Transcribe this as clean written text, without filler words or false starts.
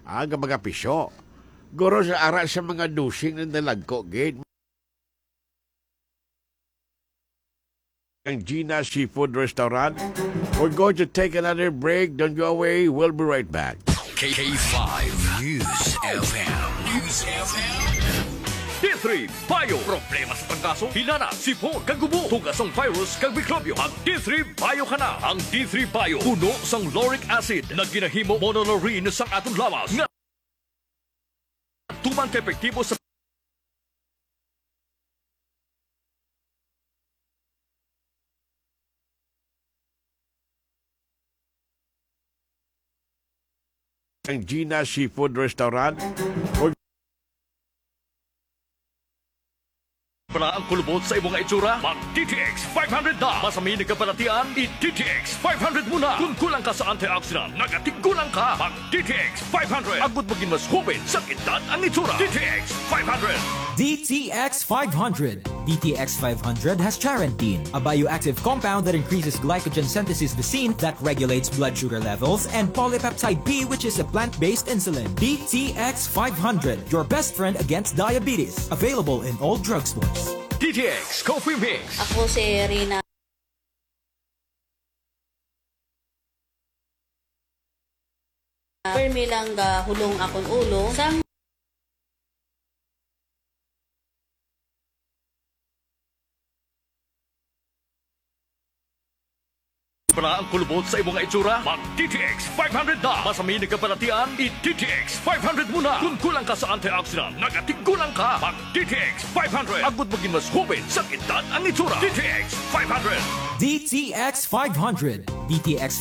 Ang mga pisyo. Guro sa ara sa mga dusing na nalagko, gate. Ang Gina Seafood Restaurant. We're going to take another break. Don't go away. We'll be right back. K5 News FM. News FM. D3 Bio. Problema sa tangkaso, hinana, sipon, kagubo, tugasong virus, kag mikrobyo. Ang D3 Bio ka na. Ang D3 Bio, puno sang lauric acid na ginahimo mononorine sa atong lawas. Nga tumang ka-epektibo sa Ang Gina Seafood Restaurant. We're para ang kulubot sa imong itsura, mag-DTX 500 na. Masami na kapalatian, i-DTX 500 muna. Kung kulang ka sa antioxidant, nagatigulang ka. Mag-DTX 500. Agud maging mas hubin sa kintat ang itsura. DTX 500. DTX 500. DTX 500 has charantine, a bioactive compound that increases glycogen synthesis vesine that regulates blood sugar levels, and polypeptide B, which is a plant-based insulin. DTX 500, your best friend against diabetes. Available in all drugstores. DTX Coffee Mix. Ako si Rina. Permi lang hulong akong ulo. Sang para ang kulubot sa imong itsura, mag-DTX 500 na. Masami na kapalatian, i-DTX 500 muna. Kung kulang ka sa antioxidant, nagatigulang ka. Mag-DTX 500. Agud maging mas hubin sa kintat ang itsura. DTX 500. DTX 500. DTX